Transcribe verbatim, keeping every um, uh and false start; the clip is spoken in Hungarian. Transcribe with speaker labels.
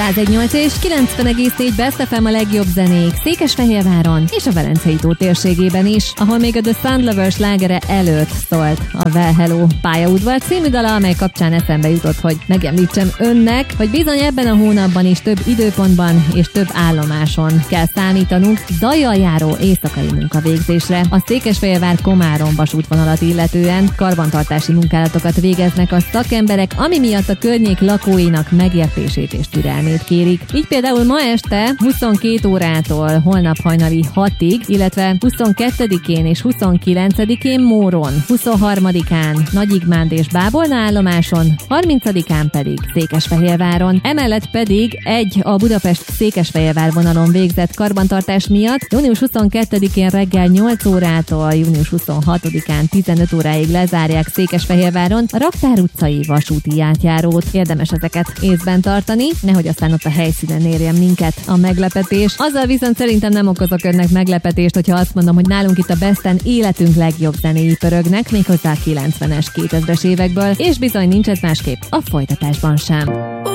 Speaker 1: száz egy nyolc és kilencven egész négy Best ef em a legjobb zenék Székesfehérváron és a Velencei tó térségében is, ahol még a The Soundlovers slágere előtt szólt a Well Hello pályaudvar című dala, amely kapcsán eszembe jutott, hogy megemlítsem önnek, hogy bizony ebben a hónapban is több időpontban és több állomáson kell számítanunk zajjal járó éjszakai munkavégzésre. A Székesfehérvár-Komárom vasútvonalat illetően karbantartási munkálatokat végeznek a szakemberek, ami miatt a környék lakóinak megértését és türelmét kérik. Így például ma este huszonkét órától holnap hajnali hatig, illetve huszonkettedikén és huszonkilencedikén Móron, huszonharmadikán Nagyigmánd és Bábolna állomáson, harmincadikán pedig Székesfehérváron. Emellett pedig egy a Budapest-Székesfehérvár vonalon végzett karbantartás miatt június huszonkettedikén reggel nyolc órától június huszonhatodikán tizenöt óráig lezárják Székesfehérváron a Raktár utcai vasúti átjárót. Érdemes ezeket észben tartani, nehogy aztán ott a helyszínen érjen minket a meglepetés. Azzal viszont szerintem nem okozok önnek meglepetést, hogyha azt mondom, hogy nálunk itt a Besten életünk legjobb zenéi pörögnek, méghozzá a kilencvenes, kétezres évekből, és bizony nincs ez másképp a folytatásban sem.